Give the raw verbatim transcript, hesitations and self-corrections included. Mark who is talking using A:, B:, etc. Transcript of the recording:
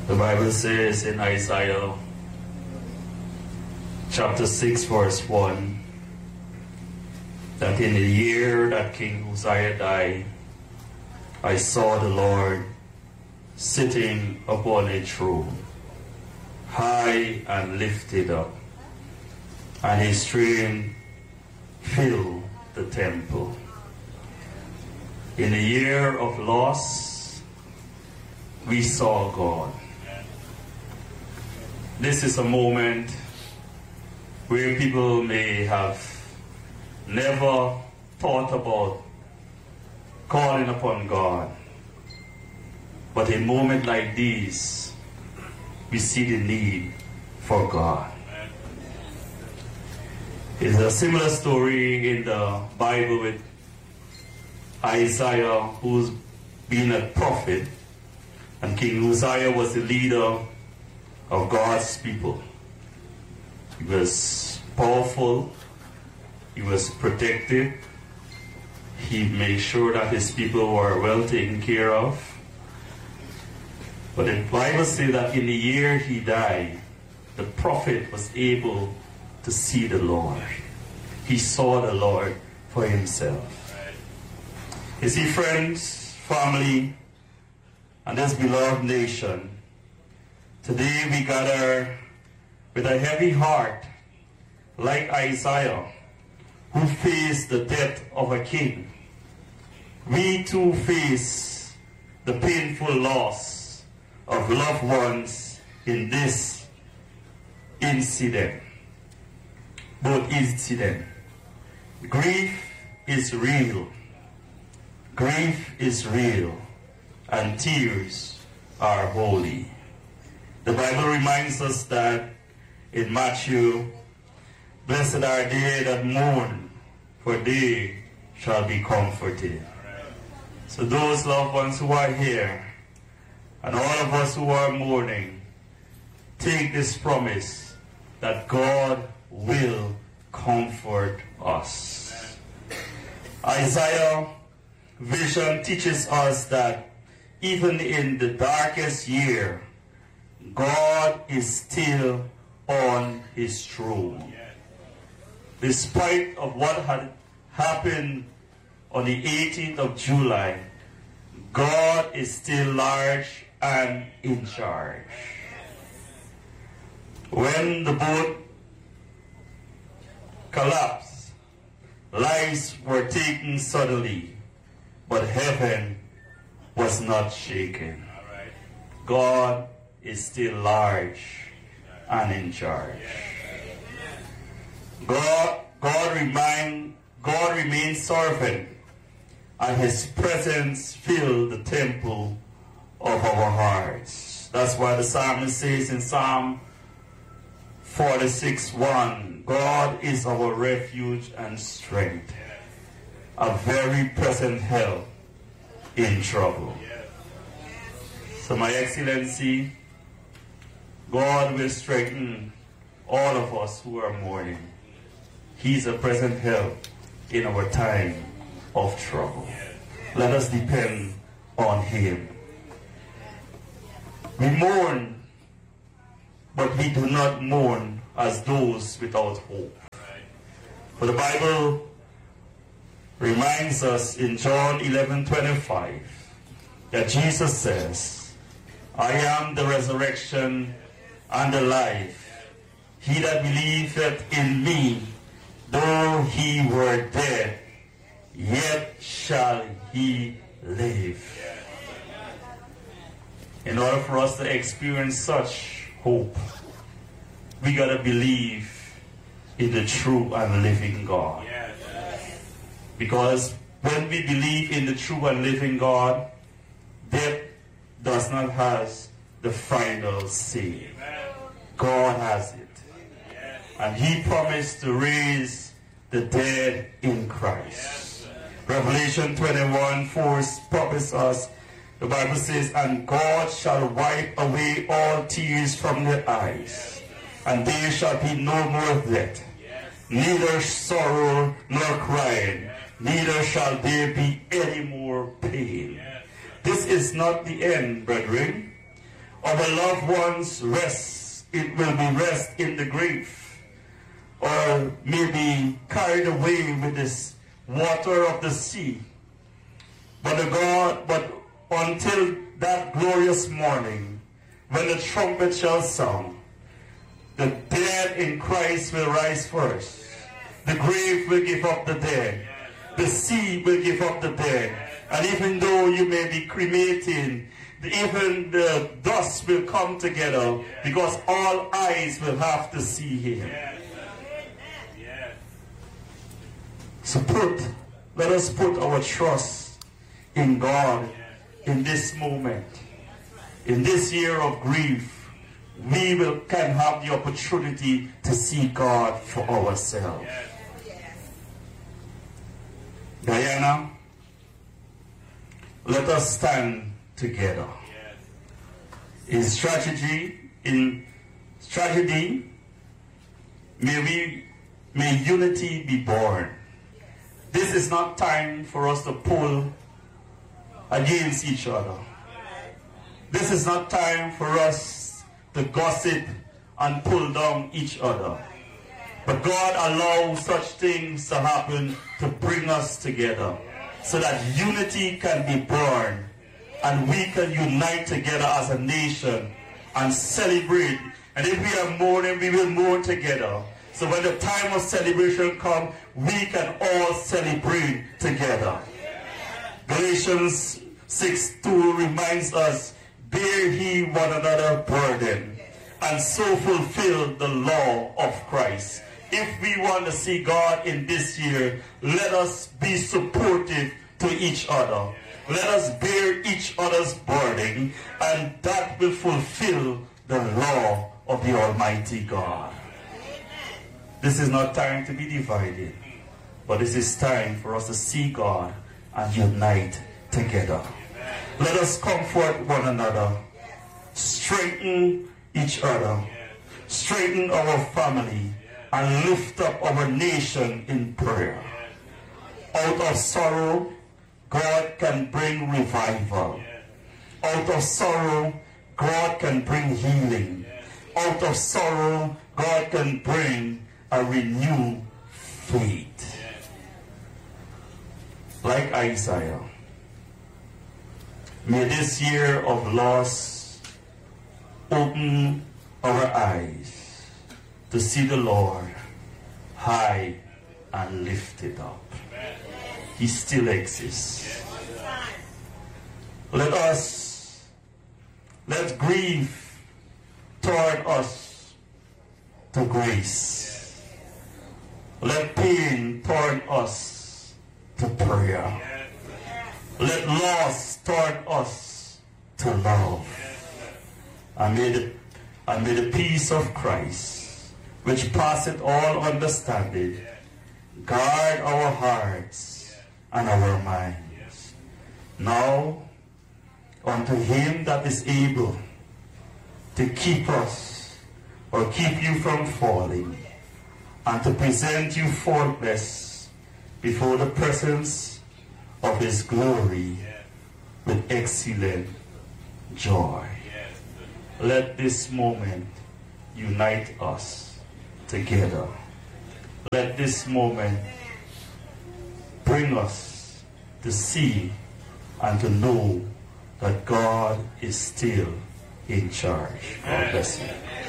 A: The Bible says in Isaiah chapter six verse one that in the year that King Uzziah died, I saw the Lord sitting upon a throne, high and lifted up, and his train filled the temple. In the year of loss, we saw God. This is a moment where people may have never thought about calling upon God. But in moments like these, we see the need for God. It's a similar story in the Bible with Isaiah, who's been a prophet, and King Uzziah was the leader of God's people. He was powerful, he was protected, he made sure that his people were well taken care of. But the Bible says that in the year he died, the prophet was able to see the Lord. He saw the Lord for himself. You see, friends, family, and this beloved nation, today we gather with a heavy heart, like Isaiah, who faced the death of a king. We too face the painful loss of loved ones in this incident. Both incidents. Grief is real. Grief is real, and tears are holy. The Bible reminds us that in Matthew, blessed are they that mourn, for they shall be comforted. So those loved ones who are here, and all of us who are mourning, take this promise that God will comfort us. Isaiah's vision teaches us that even in the darkest year, God is still on his throne. Despite of what had happened on the eighteenth of July, God is still large and in charge. When the boat collapsed, lives were taken suddenly, but heaven was not shaken. God is still large and in charge. God, God, remind, God remains sovereign, and his presence fills the temple of our hearts. That's why the psalmist says in Psalm forty-six one, God is our refuge and strength, a very present help in trouble. So, my Excellency, God will strengthen all of us who are mourning. He's a present help in our time of trouble. Let us depend on him. We mourn, but we do not mourn as those without hope. For the Bible reminds us in John eleven twenty-five that Jesus says, I am the resurrection and the life. He that believeth in me, though he were dead, yet shall he live. In order for us to experience such hope, we got to believe in the true and living God. Because when we believe in the true and living God, death does not have the final say. God has it. And he promised to raise the dead in Christ. Revelation twenty-one four promises us, the Bible says, and God shall wipe away all tears from their eyes, and there shall be no more death, neither sorrow nor crying, neither shall there be any more pain. This is not the end, brethren. our loved ones rest, it will be rest in the grave, or maybe carried away with this water of the sea. But the God, but until that glorious morning, when the trumpet shall sound, the dead in Christ will rise first. The grave will give up the dead. The sea will give up the dead. And even though you may be cremating, even the dust will come together, because all eyes will have to see him. So put, let us put our trust in God in this moment. In this year of grief, we will, can have the opportunity to see God for ourselves. Diana, let us stand together. In strategy, in tragedy, may we, may unity be born. This is not time for us to pull against each other. This is not time for us to gossip and pull down each other. But God allows such things to happen to bring us together, so that unity can be born and we can unite together as a nation and celebrate. And if we are mourning, we will mourn together. So when the time of celebration comes, we can all celebrate together. Galatians six two reminds us, bear ye one another burden, and so fulfill the law of Christ. If we want to see God in this year, let us be supportive to each other. Let us bear each other's burden, and that will fulfill the law of the Almighty God. This is not time to be divided, but this is time for us to see God and unite together. Let us comfort one another, strengthen each other, strengthen our family, and lift up our nation in prayer. Out of sorrow, God can bring revival. Out of sorrow, God can bring healing. Out of sorrow, God can bring a renewed faith. Like Isaiah, may this year of loss open our eyes to see the Lord high and lifted up. He still exists. Let us, let grief turn us to grace. Let pain turn us to prayer. Let loss turn us to love. And may the, and may the peace of Christ, which passeth all understanding, guard our hearts and our minds. Now, unto him that is able to keep us or keep you from falling, and to present you faultless before the presence of his glory with excellent joy. Let this moment unite us together. Let this moment bring us to see and to know that God is still in charge. God bless you.